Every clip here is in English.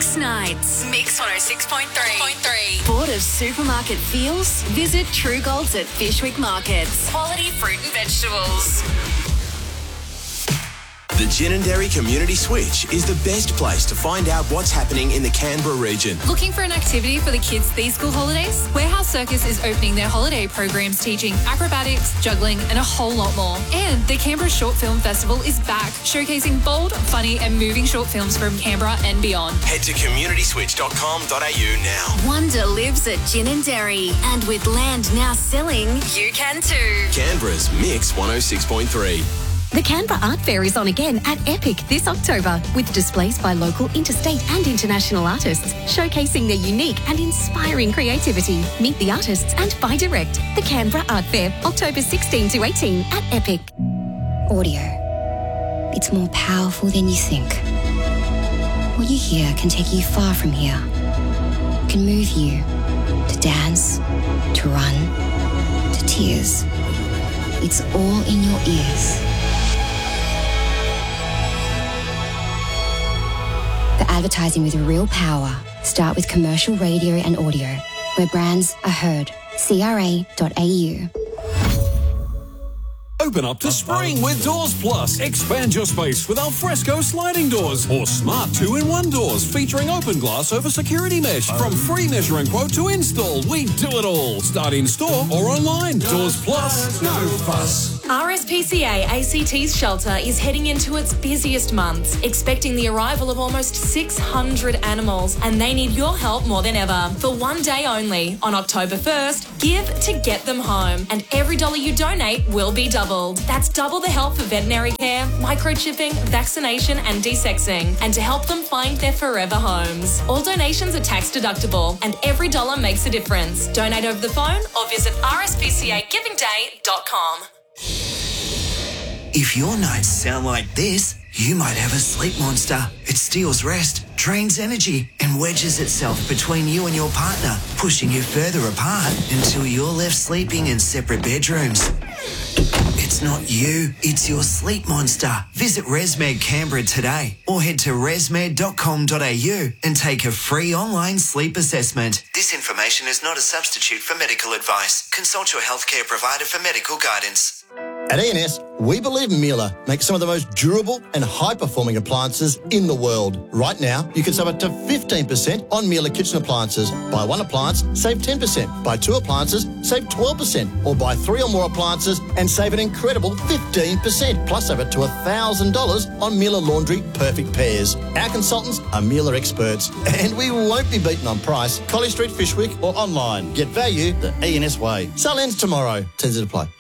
Mix Nights. Mix 106.3. Bored of supermarket feels? Visit True Golds at Fishwick Markets. Quality fruit and vegetables. The Ginninderry Community Switch is the best place to find out what's happening in the Canberra region. Looking for an activity for the kids these school holidays? Warehouse Circus is opening their holiday programs teaching acrobatics, juggling and a whole lot more. And the Canberra Short Film Festival is back, showcasing bold, funny and moving short films from Canberra and beyond. Head to communityswitch.com.au now. Wonder lives at Ginninderry, and with land now selling, you can too. Canberra's Mix 106.3. The Canberra Art Fair is on again at Epic this October with displays by local, interstate and international artists showcasing their unique and inspiring creativity. Meet the artists and buy direct. The Canberra Art Fair, October 16 to 18 at Epic. Audio. It's more powerful than you think. What you hear can take you far from here. It can move you to dance, to run, to tears. It's all in your ears. For advertising with real power, start with commercial radio and audio, where brands are heard. CRA.au. Open up to spring with Doors Plus. Expand your space with alfresco sliding doors or smart 2-in-1 doors featuring open glass over security mesh. From free measuring quote to install, we do it all. Start in store or online. Doors Plus, no fuss. RSPCA ACT's shelter is heading into its busiest months, expecting the arrival of almost 600 animals, and they need your help more than ever. For one day only, on October 1st, give to get them home, and every dollar you donate will be doubled. That's double the help for veterinary care, microchipping, vaccination and desexing, and to help them find their forever homes. All donations are tax deductible, and every dollar makes a difference. Donate over the phone or visit rspcagivingday.com. If your nights sound like this, you might have a sleep monster. It steals rest, drains energy, and wedges itself between you and your partner, pushing you further apart until you're left sleeping in separate bedrooms. It's not you, it's your sleep monster. Visit ResMed Canberra today or head to resmed.com.au and take a free online sleep assessment. This information is not a substitute for medical advice. Consult your healthcare provider for medical guidance. At E&S, we believe Miele makes some of the most durable and high-performing appliances in the world. Right now, you can save up to 15% on Miele kitchen appliances. Buy one appliance, save 10%. Buy two appliances, save 12%. Or buy three or more appliances and save an incredible 15%. Plus over to $1,000 on Miele Laundry Perfect Pairs. Our consultants are Miele experts, and we won't be beaten on price. College Street, Fishwick or online. Get value the E&S way. Sale ends tomorrow. Tends to apply.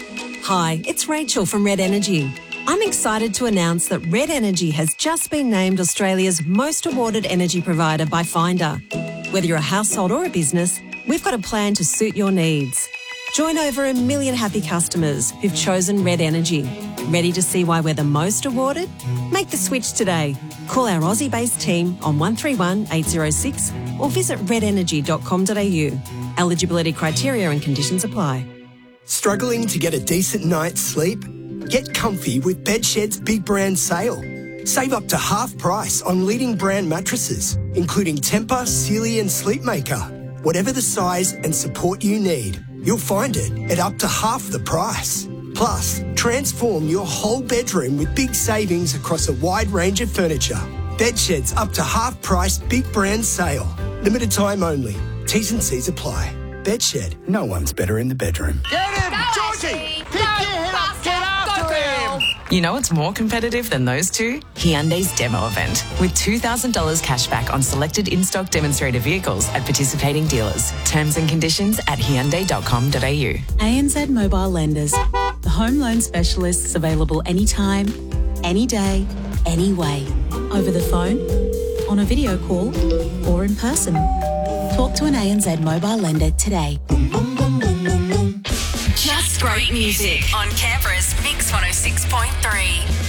Hi, it's Rachel from Red Energy. I'm excited to announce that Red Energy has just been named Australia's most awarded energy provider by Finder. Whether you're a household or a business, we've got a plan to suit your needs. Join over 1 million happy customers who've chosen Red Energy. Ready to see why we're the most awarded? Make the switch today. Call our Aussie-based team on 131 806 or visit redenergy.com.au. Eligibility criteria and conditions apply. Struggling to get a decent night's sleep? Get comfy with Bedshed's Big Brand Sale. Save up to half price on leading brand mattresses, including Tempur, Sealy and Sleepmaker. Whatever the size and support you need, you'll find it at up to half the price. Plus, transform your whole bedroom with big savings across a wide range of furniture. Bedshed's up to half price Big Brand Sale. Limited time only. T's and C's apply. Bedshed, no one's better in the bedroom. Get him! Georgie! Pick your head up! Get after him! You know what's more competitive than those two? Hyundai's demo event, with $2,000 cash back on selected in-stock demonstrator vehicles at participating dealers. Terms and conditions at hyundai.com.au. ANZ Mobile Lenders, the home loan specialists available anytime, any day, any way. Over the phone, on a video call, or in person. Talk to an ANZ mobile lender today. Just great music on Canberra's Mix 106.3.